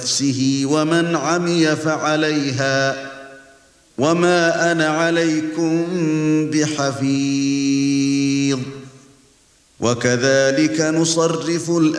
نفسه ومن عمي فعليها وما أنا عليكم بحفيظ وكذلك نصرف